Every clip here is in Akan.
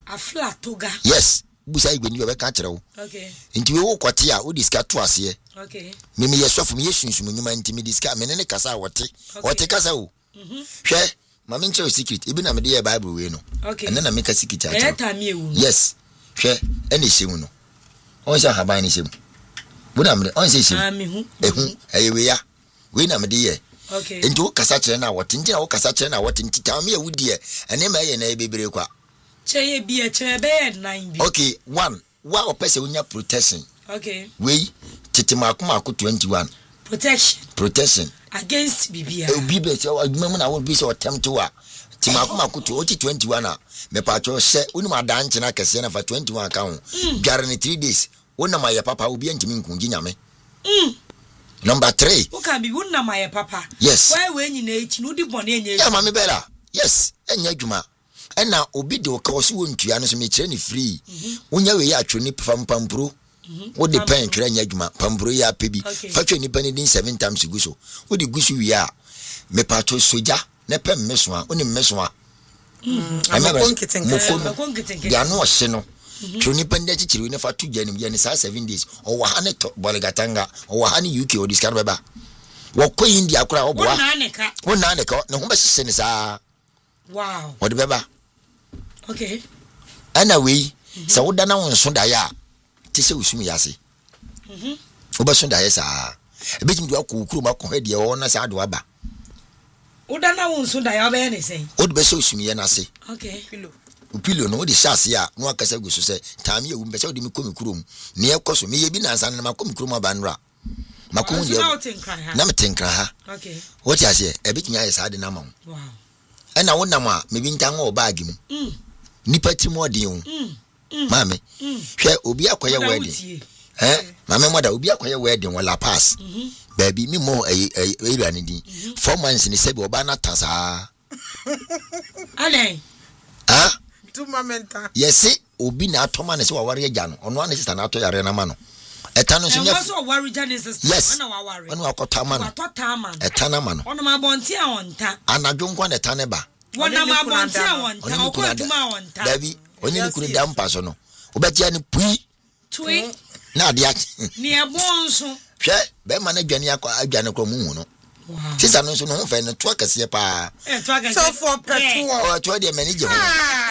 Afla toga. Yes. Busa igbe ni obeka kire wo. Okay. Nti we wo kwate a wo diska to ase. Okay. Me yesofu me yesunsumu nyuma nti me diska me ne kasa wote. Wote kasa wo. Hwe, mama nche secret. Ibi na me de Bible we no. Okay. And na me ka secret a. Yes. Hwe, ene hyemu no. On sha haban ne hyemu. Bu na me on sha hyemu. Me hu. Ehu, ayewe ya. We na me de ye. Okay. Nti wo kasa kire na wote. Nti na wo kasa kire na wote nti ta me awudie. Ene ma ye na ebebere kwa. Cheye bi e chere be 9 bi. Okay, one. Wa opese unya protection. Okay. We titimakuma ko 21. Protection against bibia. Bibe se adwuma na wo bi se otemto a timakuma ko 21 a me pa cho hye unim adanche na kese na fa 21 ka ho. Dware ne 3 days. Wona ma ye papa obi antimi nkungi nyame. Number 3. Who can be wona ma ye papa? Yes. Why when you na echi no di bone enye. Ya ma me bela. Yes, enya adwuma. Ena obi de okawo wo ntua no so me kire ni free. Wonya we ya atwoni pampampro. Wo de pen twere anya adwuma pampro ya pebi. Fatwe ni pen din 7 times guso. Wo de guso wi a me pato soja ne pen meso a oni meso a. Mokon ya no hye no. Twoni pen de chichiri ne fatu janim ya ni sa 7 days. O wa ha ne to Boligatanga, o wa ha ne UK o discard beba. Wo ko India kura wo boa. Wona ne ka ne ho ba hye ne sa. Wow. Wo de beba. Okay. Ana we sa wo dana won so da ya ti se usumi yase. Wo ba so da ya sa. Ebetim do akukuru ma ko hede wo na sa do aba. Wo dana won so da ya ba ne sen. Wo de be se usumi ye na se. Okay. Upilo no de shase a no akasa gu so se taami ewu be se wo de mi komi kurom. Ne ekoso me ye bi na nsa na ma komi kurom aba nra. Makomu de. Na metenkra ha. Okay. What you say? Ebetim ya sa de na ma. Wow. Ena wo nam a me bi ntan wo bag mu. Nipa ti mo de hu. Mame. Hwe obi akoye wedding. Mame moda obi akoye wedding wala pass. Baby mi mo area ni din. 4 months ni se bi oba na tasa. Ale. Ah? Tu mamenta. Yes, obi na atoma na se wa ware agya no. Ono ana sister na ato yare na ma no. Eta no so nya. So ware Genesis. Yes. Ona wa ware. Ono akota ma no. Akota ma no. Eta na ma no. Ono ma bonti a onta. Anadwo nkwa na eta ne ba. Wona ma bonti a onta. Okotuma a onta. Dabi, onye ni kunu dam paso no. Obetia ni pui. Tui. Na dia. Ni ebonso. Hwe, be ma na dwane akwa adwane kro mu hu no. Wow. Sisa no so no ho fe no to akase pa. To akase. So for petrol. O to de manage ho.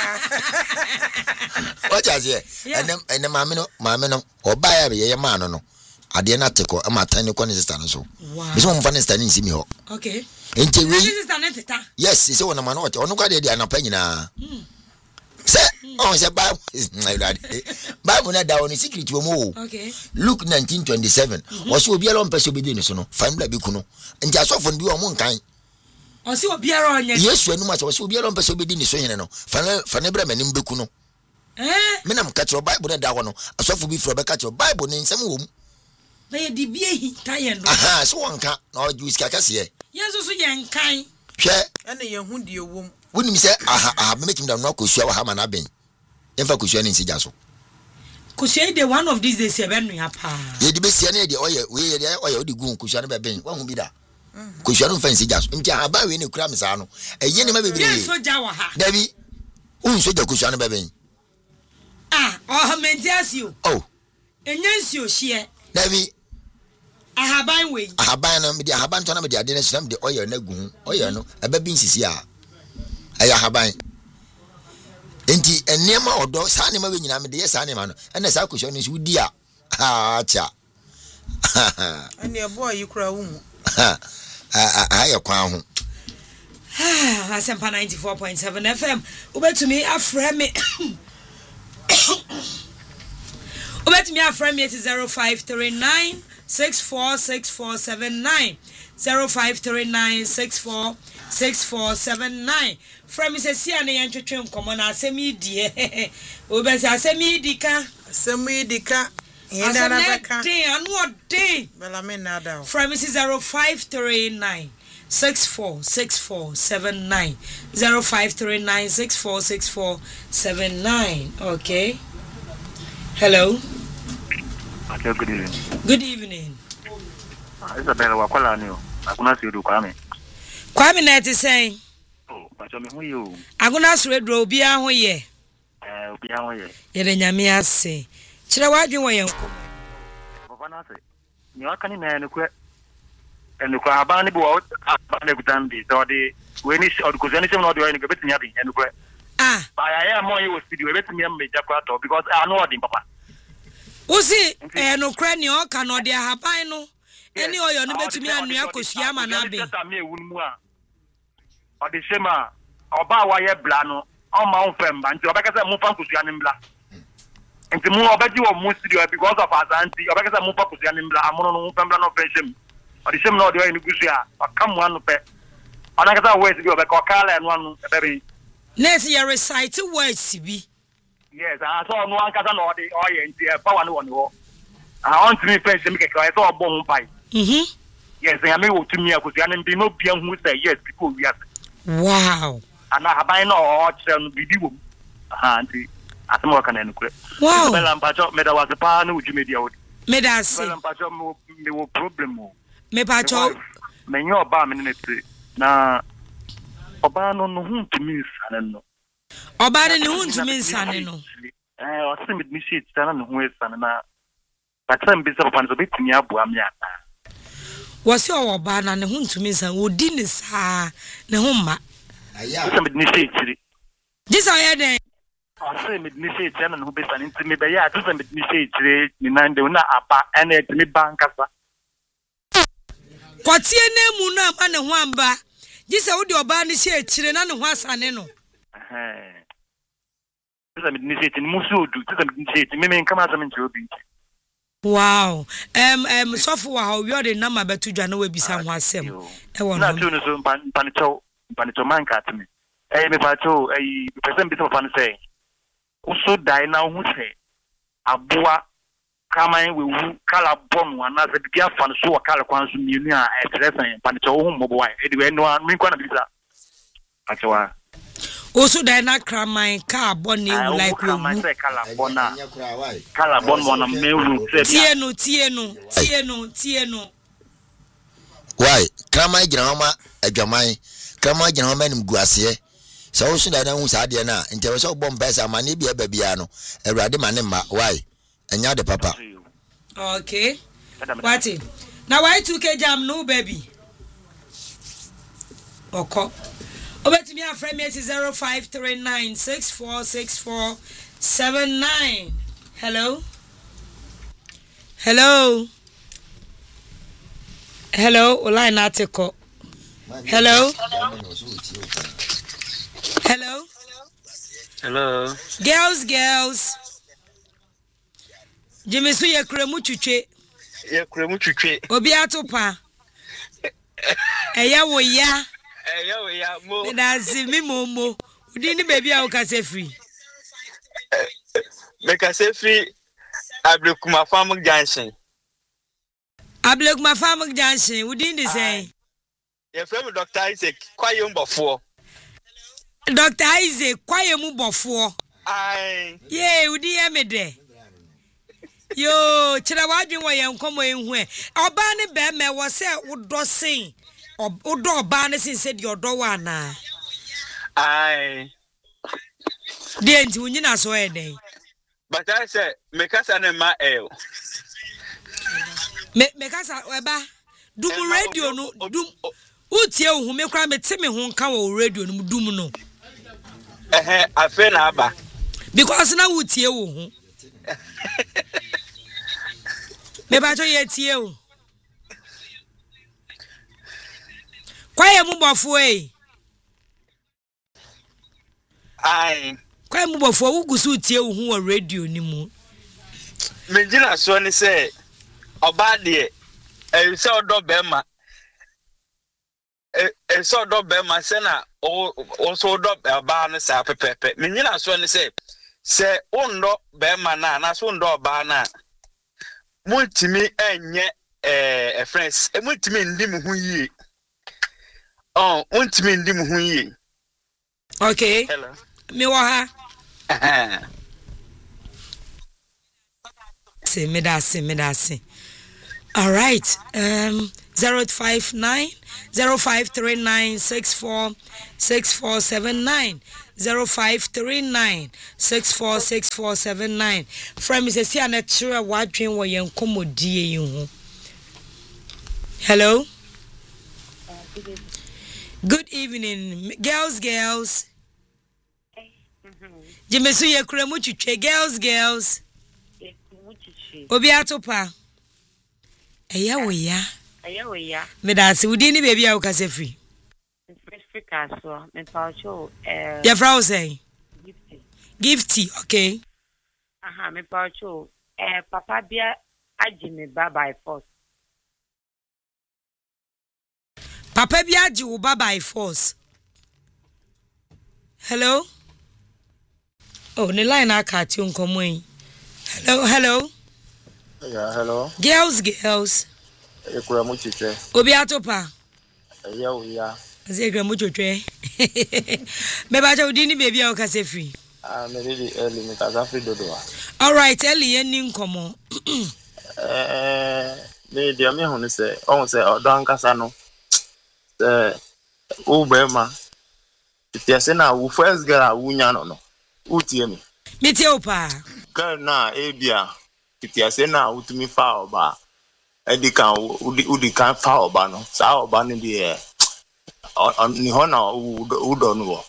What you say? And mama no oba ya ye ma no no. Ade na teko ama tani ko ne sister no so. Wow. Biso mo fa ne sister ni nsi mi ho. Okay. Enti we. Sister na teta. Yes, se wona ma no ote. Ono kwa de anapa nyina. Se on se Bible na da on secret wo mo. Okay. Luke 19:27. Oso obi ala mpese obi de so no. Family bi kuno. Nti asofo bi o mo nkan. Osi obi ara onye. Yesu anu ma so obi ala mpese obi de so hene no. Fane bra manim beku no. Me nam ka tro Bible na da ho no. Asofo bi fro be ka tro Bible ne nsem wo mu. Na ye di bie hi kan no. Aha, so wonka na o ju iska kase ye. Yesu so ye nkan. Hwe, ene ye hu de ewom. Wonim se aha me mekim da no akosua wa ha ma na ben. Emfa kosua ne nsija so. Kosua de one of these days e be no ya pa. Ye di be sia na de oye we ye de oye odi gu kosua ne be ben. Wa hu bi da. Kosua no mfa nsija so. Nti aha ba we ne kura me sa no. Eye ne ma bebere. Ye soja wa ha. Dabi. Soja kosua ne be ben. Ah, mentiasio. Oh. Enyansio hie. Dabi. Ahaban we. Ahaban no me de ahaban to na me de ade na sinam de oye na gu. Oye no eba bi nsisi a. Aya ahaban. Enti enema odo sa ne ma we nyina me de yesa ne ma no. Ena sa kosua no wudi a. Ha cha. Ene ebo yi kura wo mu. Aya kwa ho. Asempa 94.7 FM. Ubetumi afre me. Ubetumi afre me 0539 646479 0539646479. From me say see an yantwetwe nkomo na asemi die. Ubesi asemi dika. Asemi dika. Asemi anu ode. Bela me na da. From me 0539 646479 0539 646479. Okay. Hello. Okay, good evening. Good evening. Isabella wakwala ni o. Akuna siru Kwame. Kwame na ti say. Oh, pacho me hu yo. Aguna sredro obi a ho ye. Obi an ye. Ye de nyame ase. Kire wadwen wo yen ko. Papa na se. Ni aka ni na enukwe. Enukwe aba ni bo aba na gutan bi. So de we ni o ko zeni sem no de enukwe betimi abi enukwe. Ah. Ba ya mo ye wo studio betimi am meja kwa to because I know odin papa. Usi enukwe ni o ka no de ahaban no. Eni oyo no betimi anua kosua ma na be. Odi sema oba wa ye bla no o ma on femba nti obeka se mu fa kosua ni mbla. Nti mu obaji wo mu studio because of azanti obeka se mu fa kosua ni mbla amono no mu femba no feshim. Odi sema no de oyo ni kosua akamu anu pe. Ona ka sa words bi obeka okala enu anu ebebe. Nesi ya recite words bi. Yes, I saw no one kasa no de oye nti e power no woni ho. I want me feshim keke e so obo mu pai. Yes, I mean, to me, I could be no pian who say yes, because we have. Wow. And I have no odds and video. Auntie, at more can end. Wow. Well, Pacho, Meda was a pan which you made out. Medas. Well, Pacho, no problem. Me Pacho. May your bar in it. Now, Obano no whom to me, son. Obano no whom to me, son. I was seen with me, she's son, who is son. But some bits of fun a bit near Buamia. Was your bana ne hun to me san odi ne sa ne homma aya me ni say this I dey I say me ni say chana no be san nti me be ya to say me ni say chire ni nan de na apa ene et me bankasa kwatie na mu na ama ne ho amba this odi oba ne say chire na ne ho asane no say me ni say ni musu odu say me ni say me nkama say me nti obi. Wow. So for how you are the number betu dwa na we bisa ho asem. E won. Na tu no so panito man ka timi. Me pacho person bisa fan say. Uso dai na hu say. Aboa kaman we wu kala bonu ana se bia fan so kala kwan so mienu a e tresan panito hu mbo boy. E de no an min kwa na bisa. Pacho also dina kraman ka boni like we kala bon mona mewu tienu why kraman gina homa adwaman kraman gina homa nim guase so so dina hu sa de na nte so bom pesa mane bia babia no awurade mane ma why enya de papa okay what now why 2k jam no baby okay Obeti me afre me 0539646479. Hello. Online article. Hello. Girls. Jimmy su ye kremu twetwe. Obi atopa. Eya wo ya. Mo. That's me momo. We didn't baby I can say free. Make us say free. Ablekuma Farm Junction. We didn't say. Your friend Dr. Isaac, quiet before. Dr. Isaac, quiet before. Aye. Yeah, we didn't me there. Yo, Chirawadin way and come in where. Obani Beme was said would do sing. Odo Barnes said your door na. Aye. Didn't you know so any? But I said, make us an ma ale. Make us a weba. Do radio no do. Utia who make crime at Timmy who come radio no do no. I feel aba. Because now utia who. Maybe I told you. Kwaye mubofo e ai kwaye mubofo wugusu tie hu wa radio ni mu mejina so ni se oba de e se odo bema e se odo bema se na o so odo ba na sa pepepe mejina so ni se ondo bema na so ondo ba na mutimi enye friends mutimi ndim hu yi. Oh, untimi ndi mu hu yi. Okay. Hello. Me wa ha. Me dasi. All right. 059 0539646479 0539646479 from Mrs. Siana Chira watching where you commodie you. Hello. Good evening, girls. Jimesu ye kuremu chiche girls. Obiatopa. Eya we ya. Me da se wudi ni baby a wo kase free. Africa so me pa cho Your frau say Gifty, okay. me pa cho papa bia agi me by force. Papa bia agi wo by force. Hello? Oh, the line I cut you nkomo. Hello. Yeah, hello. Girls. Ekura mu chiche. Obiatopa. Yeah, we are. Zekra mu chiche. Me ba cho dini baby a wo kase free. Me really early me kasa free dodo. All right, early eni nkomo. Me dia me hunu se, on se odon kasa no. Ubema. Tiase na wo first girl wunya no. Utie me. Me tie opa. Girl na ebia. Tiase na utumi fa oba. Edika udi kan fa oba no. Sa oba ni de ni hona udo no.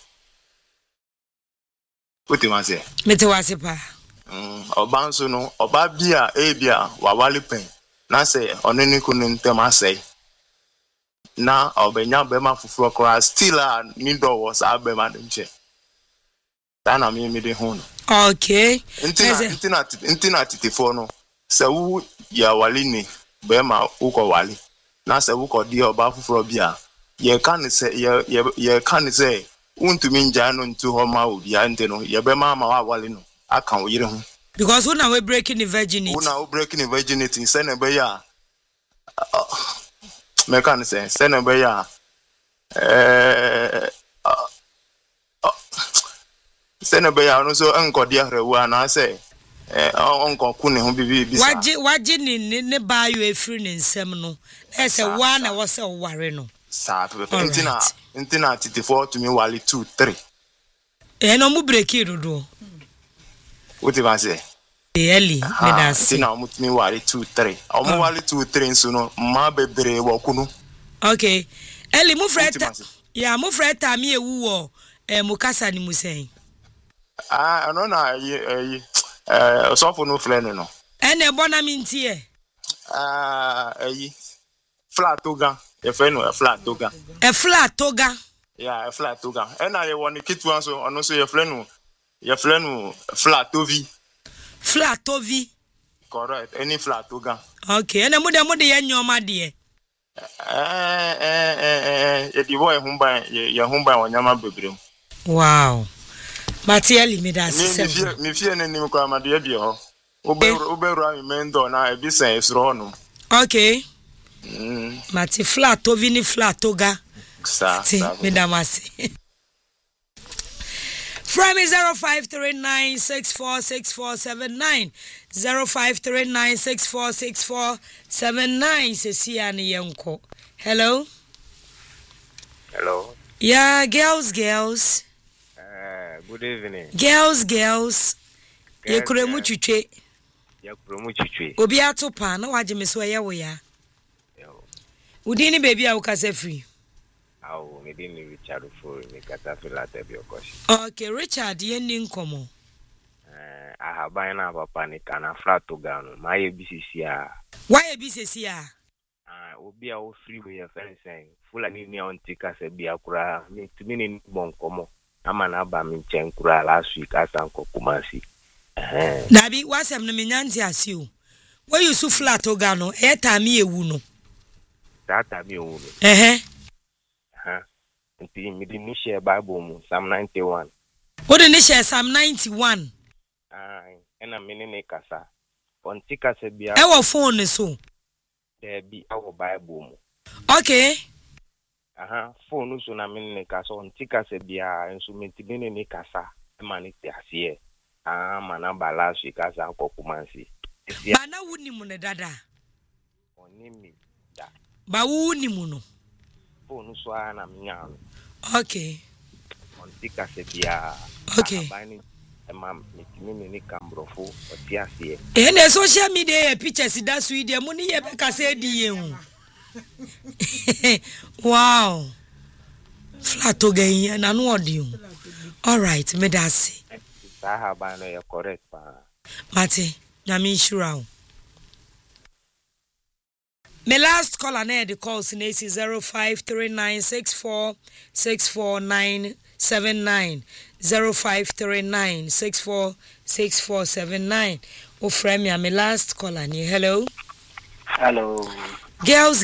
Uti ma se. Me te wase pa. Oba nso no, oba bia ebia wawali pen. Na se oneni kunu ntema sei. Na obenya bema fufuro kora still a ni do was abema nche. Tana mi de hono. Okay. Intina titifo no. Se wu ya wali ni bema uko wali. Na se uko di oba fufuro bia. Ye kan se untumi nja no ntu ho ma obi ante no ye bema ma wali no aka oyire ho. Because when we breaking the virginity. Say na be ya. Me kan say na be ya. Say na be ya no so enkodi ahrewu ana say onko ku ne ho bibi bisa. Waje ne ba yo efiri ne nsem no. Na say wa na wo say ware no. Sa intina titifo to me wali 2 3. No mu break dodo. What you say? Eli, me da say. Intina mu to me wali 2 3. Omo wali 2 3 so no ma bebre wo kunu. Okay. Eli mu freta. Ya mu freta mi ewu wo mu kasa ni mu sen. No na so for no friend no. Ene bona mi ntie. Flat toga. Your friend a flat toga. A flat toga. Yeah, a flat toga. And I want to kit one so and also your friend flat tovi. Flat tovi. Correct. Any flat toga. Okay. And mo de yan nyoma de. The boy humba your humba wanyama bebrem. Wow. Materially me da say. Me fear na nim kwa ma de bi ho. Oberu ami mendo na e bi sen esro no. Okay. Mati flat tovi ni flat toga. Sa. Medamasi. From 0539646479 0539646479 Cecilia Yanko. Hello. Yeah, girls. Good evening. Girls. Yekuremu chiche. Obi atopa na waje meso ye wo ya. Udini baby a ukase free. Me didn't Richard for me catafila tebi okoshi. Okay, Richard, ye ni nkomo. I have by now papa ni kana flat to gano. My BCC Why BCC obi a o free we friend saying full ani on tika se bia kura me tumi ni bon komo. Ama na ba mi chen kura last week asanko Kumasi. Nabi wasem no menyanti asiu. Where you so flat to gano e tami ewu no. Tata mi ewu. Nti mi di ni share Bible mu Psalm 91. What did you share Psalm 91? Ena mini ne kasa. Onti kasa bia. E wo phone so. There be our Bible mu. Okay. Phone so na mini ne kasa onti kasa bia enso menti mini ne kasa. E mani te asie. Mana balashi kasa ko Kumasi. Bana wuni mu ne dada. Onimi da. Ba wuni mu no. Phone so na minyano. Okay. ontika se bia. Okay. Mam mitimi ni kambrofo otiasie. Na social media pictures da so ide mo ni ye be ka se di yen. Wow. Flat again na no odi. All right, me da se. Saha ba no ye correct pa. Mate, na me sure. My last caller na the calls in AC 053964644979 0539646479. O frame me my last caller ni. Hello. Hello. Girls.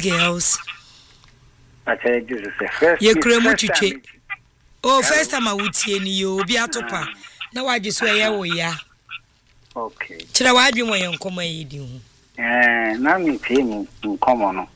I tell you this is the first. Ye kremu twitwe. Oh, first time I would see ni yo obi atopa. Na waje so ye wo ya. Okay. Chira waje mo ye nkoma yi di hu. Na mi temi nkoma no.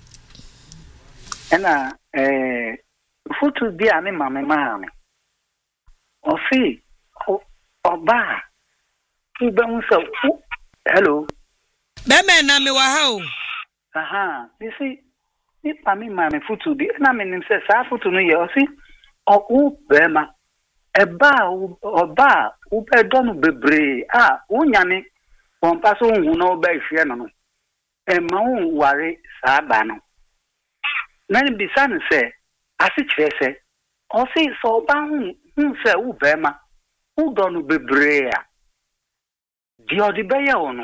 Na futu bi ani mame maame. O fi oba. Ibe unsa. Hello. Be me na me wa ha o. Aha, you see, ni pa mi mame futu bi na me nim se sa futu no ye o si o bema eba oba u be donu bebre unyane won pa so hu na oba ifie no no e ma hu ware sa ba no na ni bisa ne se asi kire se o si so oba hu se u bema u donu bebre a di odi be ye ono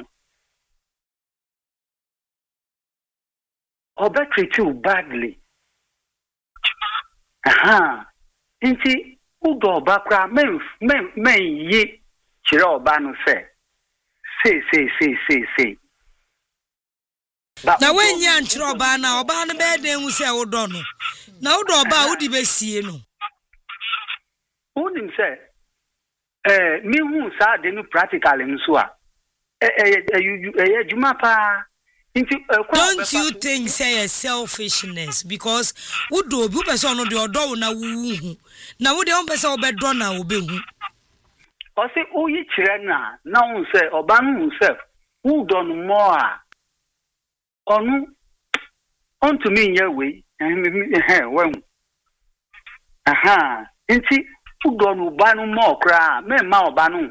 oba treat you badly. Aha. Inti udo oba kra men yi chire oba no say. Na when yan chire oba na oba no be den hu say udo no. Na udo oba udi be sie no. Unim say mi hu sa de no practically nso a juma pa. Don't you think say a selfishness because would do be person no the odo na wu na wo de on person obedo na obehu o se o yi kire na un say oba no himself who don more onu on to me nya we when aha nti who don oba no more kra me ma oba no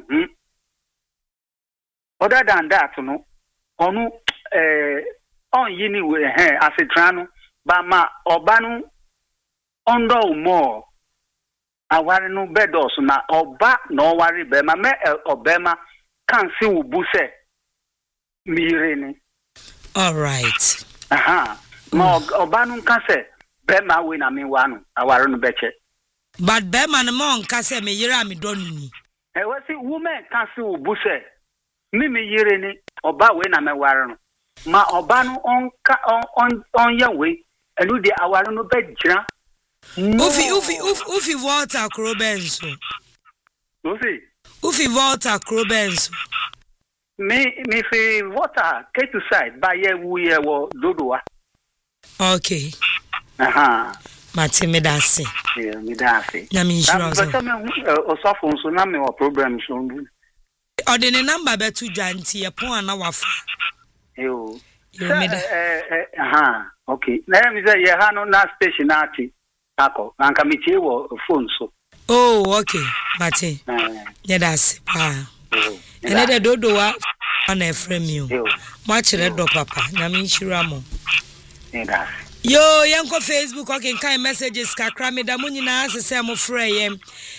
other than that no onu on yini we asetrano ba ma obanu ondo more aware no bedos na oba no ware be ma me obema kan si ubu se mire ni. All right. Aha ma obanu kan se be ma we na me wanu aware no beche but be ma no mo nka se me yire am donu ni we si woman kan si ubu se me yire ni oba we na me ware no ma obanu on yawe enu de aware no begira ufi water crobenso ufi water crobenso me fi water ke to side ba ye wu ye wo dodoa. Okay. Aha mate me dase na me insurance o so phone so na me o problem so ndu ordinary number betu janti e pon na wafa. Yo okay. Na me say ye ha no na station ati ako na nka me tie wo phone so. Oh, okay. Mate. Yeah, that's pa. And the dodo wa na frame you. Much red do papa. Na me shira mo. Yeah. Yo, yanko Facebook okay kind messages kakra me da mo nyina asese mo frey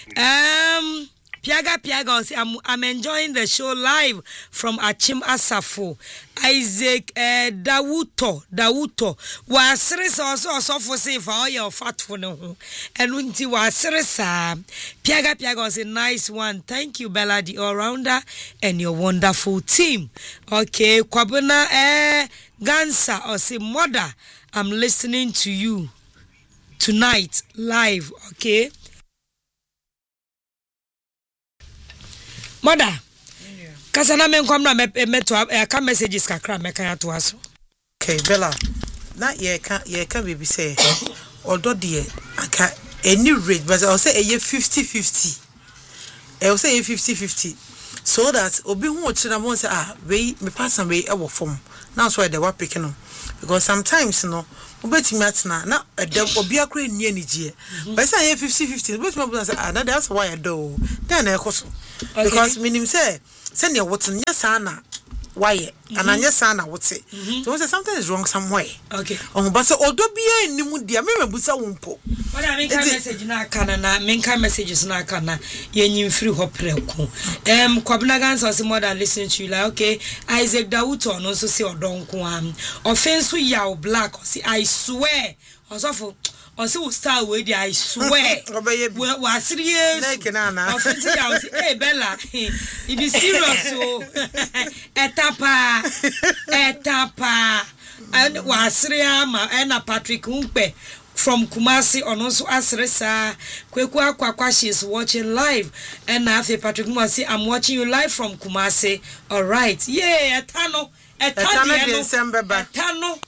Piaga, I'm enjoying the show live from Achim Asafo. Isaac Dawuto. Wasres also for say for all your fat for no. And unti wasres Piaga was a nice one. Thank you, Bella, the all-rounder, and your wonderful team. Okay, Kwabuna Gansa or say mother, I'm listening to you tonight live, okay? Mother, kasana men kwamna meto aka messages kakra meka ya to aso. Okay, Bella. Na ye ka baby say odo de aka any rate but I will say 50-50. I will say 50-50 so that obi hu ochira mo say we me pass am we e wo form. Now so the wa pick no. because sometimes obetimi atena na edem obi akra eni anije but say 50-50 obetimi be say na that's why I do then e koso because minim say ne wote nya sana why and anya sana wote so say something is wrong somewhere okay but say odo bia enimu dia me mebusa wompo what I mean message na kana na menka messages na kana yenyim free ho preko Kwabena Gansa say more than listening to you like okay Isaac Dawuto no so say odonko am offense yaw black say I swear osofo Osi will start with I swear. We're serious. Offense yaw say hey Bella if you serious so etapa and wasria ma na Patrick Umpe from Kumasi on also Asresa Kweku Akwakwa she is watching live and after Patrick Kumasi I'm watching you live from Kumasi. All right. Yeah, etano etano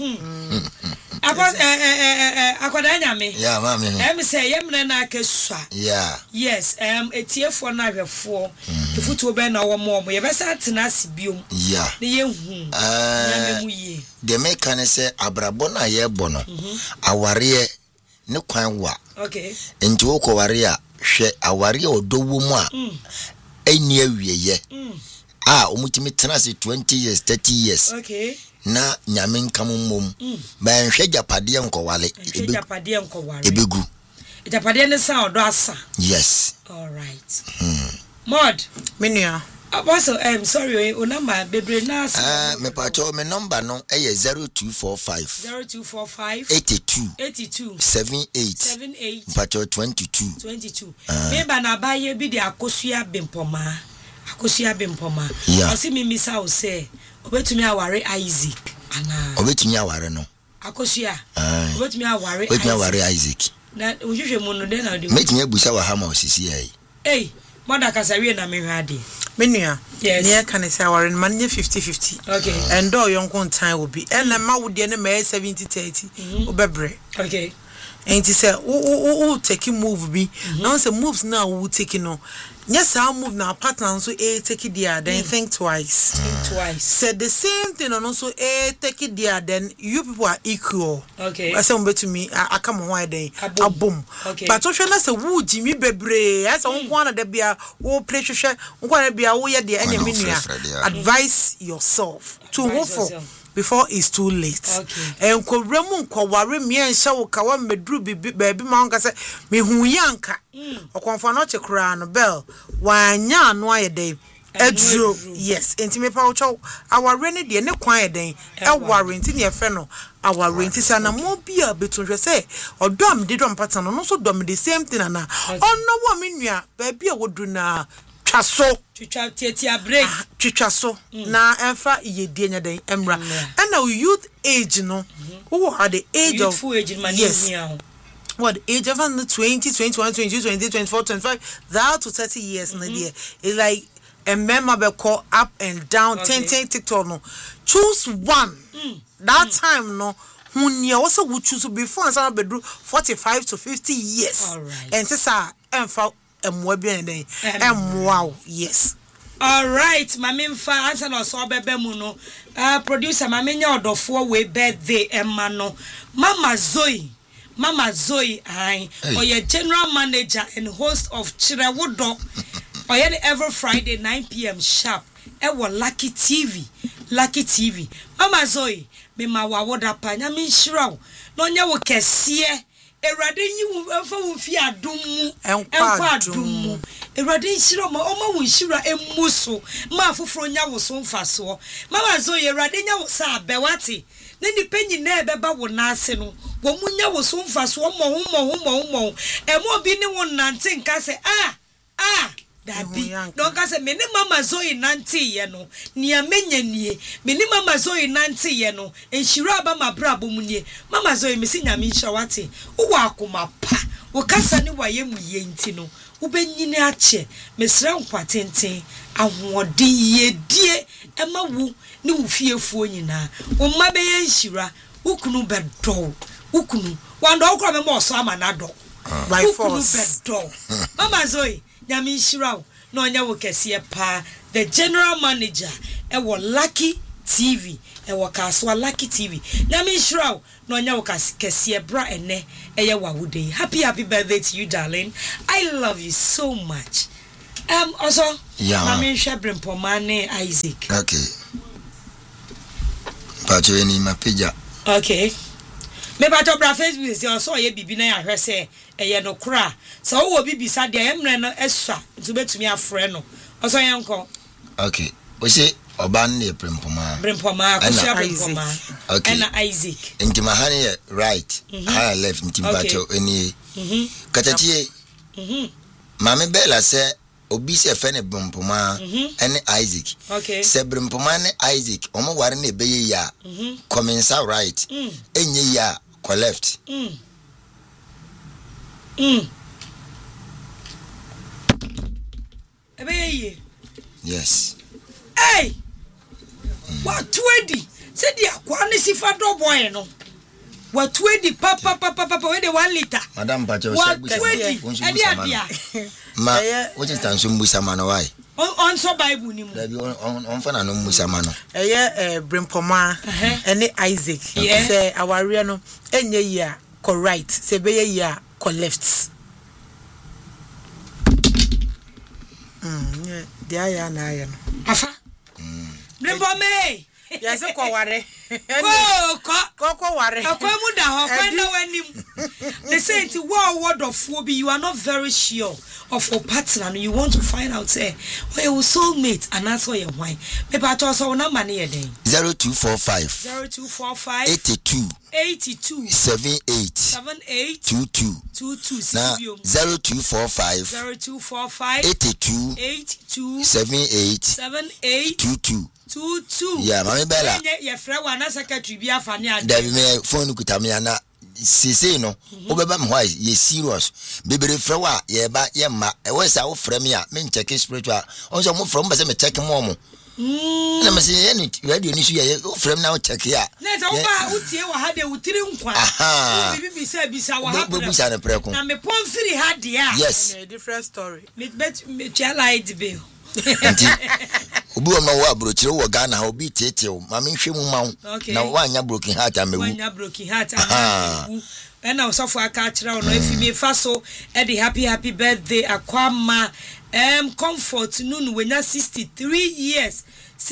Akwadanya me. Yeah, mami. Say yemre na kesua. Yeah. Yes, etiefo na hwefo. Efutu be na wo mo ye be sa tena sibiom. Yeah. Ne yehu. Na memu ye. De make na say abrabo na ye bono. Aware ne kwan wa. Okay. Enti wo ko ware a hwe aware odowo mu a. Eni awieye. Omutimi tena se 20 years, 30 years. Okay. Na nyame nkamumom ba nhwe japade nkowale ebegu japade ne sa odo asa yes all right mod menua also I'm sorry o number bebre na me pacho me number no e 0245 82 78 pacho 22 me ba na ba ye bi de akosua bempoma osi mi misa o say obetumi aware Isaac ana obetumi aware no akosua obetumi aware Isaac na ohwehwe mu no den na de metumi abusa wa hama osisi ai moda kasawie na mehwe ade menua yes ne can say aware man 50-50 okay and do yonkon time will be and na ma wo de na 70-30 obebre okay and he say o take move be now say moves now we take no yes I move now partner so take it there then think twice said the same thing and also take it there then you people are equal okay I say to me I come on why then a boom okay but so na say wo Jimmy bebre as on one da bia wo play hwehwe nkwa bia wo ye de enemy nua advise yourself to move for before it's too late. Okay. And Koremu Kware me and Shaw Kawa Medru baby Manga say me hu yanka. O konfanoche kra no bell. Wanya no aye day. Edro yes. Enti me pa ucho our rene de ne kwan den. E warranty ne fe no. Our warranty say na mo bia betunhwe say odom de dom pattern no so dom the same thing na. Onno wo me nua baby a wodu na twaso twitwa break twitwaso na enfa yedie nya den emra and now youth age no who are the age of full age man yes what age of 20 21 22 23 24 25 that to 30 years na there is like a member be call up and down 10 TikTok no choose one that time no hunya also would choose before and some bedroom 45 to 50 years all right and sisa enfa wow yes all right mama mfa answer no so bebe mu no producer mama nya odofo we birthday emma no mama Zoe ai oye general manager and host of Chirewodo oye every Friday 9 p.m. sharp e wo Lucky TV mama Zoe me ma wawoda pa nya me nhirawo no nya wo kese Erade yi fa wo fi adom mu enkwa adom mu erade nhira ma o ma wo nhira emuso ma foforo nya wo so mfaso mama zo erade nya wo sa abewate na nipa nyina ebeba wo na ase no wo mu nya wo so mfaso mo emo bi ni wo nante nka se Dabi don't say me ni mama Zoe nanti ye no ni amenya nie me ni mama Zoe nanti ye no enhira ba mabrabo mu nie mama Zoe me si nyame nhira wate wo akoma pa wo kasa ni waye mu ye nti no wo benyini ache mesra nkwatenten ahoɔden yedie ema wu ni wo fiefuo nyina wo ma be ye nhira wo kunu bedo wo kunu wando okra me mo so amanado by force bedo mama Zoe Nyami Shirao no nya wo kese pa the general manager e wo Lucky TV e wakaso Lucky TV na me shraw no nya kese bra ene eye wawude happy birthday to you darling. I love you so much. Also na me hwe Brempomane Isaac. Okay. Pacho eni mapija. Okay. Me pacho bra Facebook say also ye bibi na ya hwe say eye no kra. So wo bibi sa de emre no esua ntu betumi afre no. Also yenko. Okay. We say Oban ne Brempoma. Brempoma akusia Brempoma. Okay. And Isaac. Inti mahani right. Higher left inti pacho eni. Katatie. Mame Bella say obi se fe ne Brempoma ene Isaac. Okay. Se Brempoma ne Isaac omo ware ne beye ya. Comensa right. Enye ya ko left. Ebeye. Yes. Hey. What 20? Say the akwa ne sifa do boy no. What 20 papa we the 1 liter. Madam Pacho what 20? Ma what is tan so mbusa ma no why? On so Bible ni mu. Dabi on fa na no mbusa ma no. Brempoma ene Isaac. Say aware no enye ya ko right, say beye ya ko left. Yeah, dia ya na ya no. Afa. Brempome. Yes, ko ware. Ko ware. Akwa da ho kwa na wanim. They say it word of phobia you are not very sure of your partner and you want to find out say where your soulmate and answer your why. Me pa to so number na yeden. 0245 82 78 22 na 0245 82 78 22 yeah mama Bella ye frɛ wa na secretary bi afane ade da me phone kutamia na sisi no obeba me why ye serious bebere frɛ wa ye ba ye ma e we sa wo frɛ me a me check spiritual on so mo frɛ mo be se me check mo na me se ye ni radio ni su ye wo frɛ me na wo check ya na se wo ba utie wa ha de utiri nkwa bibi bisa wa ha na me pon firi ha de a yes a different story me tia light bill obi no wa brochire wo Ghana ha obi tete o ma me hwe mu ma na wa anya broken heart amewu anya broken heart amewu na osofo aka kire ono efimi fa so e the happy birthday akwama comfort nunu wenya 63 years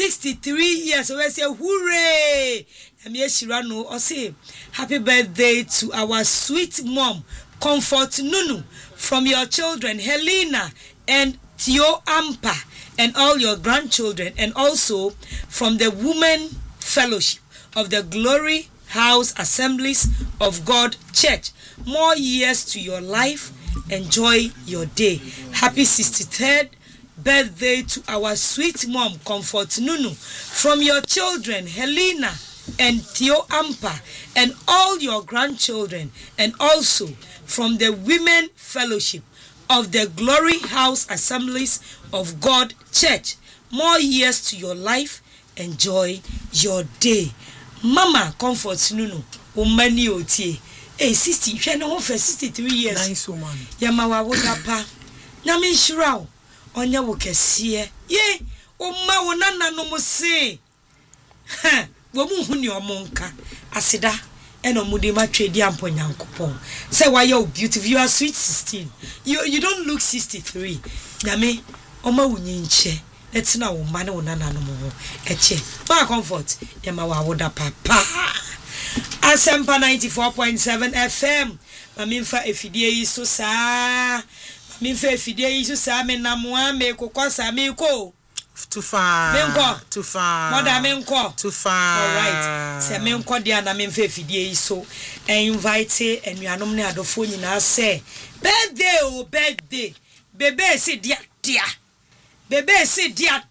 so we say hooray emi eshira no o say happy birthday to our sweet mom Comfort Nunu from your children Helena and Theo Ampa and all your grandchildren, and also from the Women Fellowship of the Glory House Assemblies of God Church. More years to your life. Enjoy your day. Happy 63rd birthday to our sweet mom, Comfort Nunu, from your children Helena and Theo Ampa and all your grandchildren, and also from the Women Fellowship of the Glory House Assemblies of God Church. More years to your life. Enjoy your day. Mama Comfort Nunu, umani otie. Hey, 60, she no for 63 years. Nice woman. Yama wa woda pa. Na me shiraw. Onya wo kese. Ye, o ma wo nana no mo se. Ha, wo mu hu ni omonka. Asida. Eno mudi ma twedi ampo nyankopon. Say why you beautiful, you are sweet 16. You don't look 63. Nyame oma wunyi nche. Let's na wo ma na wo nana no mo. Eche. Ma Comfort. Yama wa woda papa. Asempa 94.7 FM. Mamimfa efidie yiso sa. Mamimfa efidie yiso sa me namwa me kokosa me ko. Too far. Menko. Too far. Mother menko. Too far. All right. Se menko dia na memfa efidie yiso. Invite enuanom ne adofo nyina se. Birthday o birthday. Bebe se dia. Bebe se dia.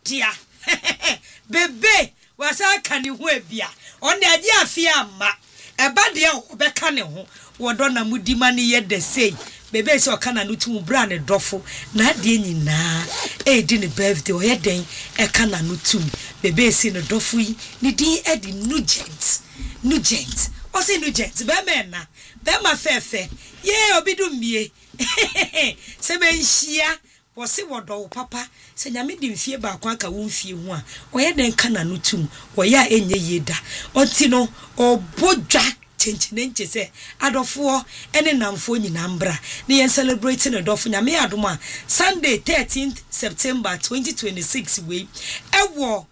Bebe wasa kani ho ebia. On de agi afia ma. Eba de obeka ne ho. Wodo na mudima ne ye de sei. Bebe se okana no tum bra ne dofo. Na de nyina. Di ne birthday o ye den e kana no tum. Bebe se ne dofo yi ne din e di Nugent. O se Nugent be me na. Be ma fefe. Ye obi du mie. Se be nhia wɔse wɔdɔ papa sɛ nyame de mfie ba kwa ka wo mfie ho a ɔyɛ den kana no tum wɔyɛ a enye yeda ɔnti no ɔbodwa chenche se adofo ene namfo nyina mbra ne yen celebrate ne dofo nyame adom a Sunday 13th September 2026 we ewo